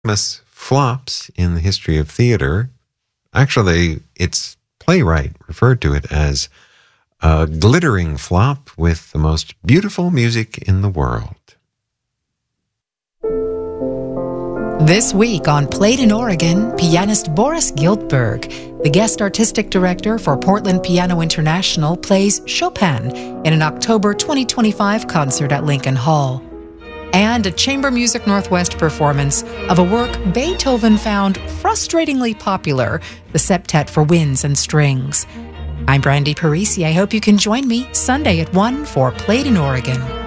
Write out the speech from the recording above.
famous flops in the history of theater. Actually, its playwright referred to it as a glittering flop with the most beautiful music in the world. This week on Played in Oregon, pianist Boris Giltberg, the guest artistic director for Portland Piano International, plays Chopin in an October 2025 concert at Lincoln Hall. And a Chamber Music Northwest performance of a work Beethoven found frustratingly popular, the Septet for Winds and Strings. I'm Brandy Parisi. I hope you can join me Sunday at 1 for Played in Oregon.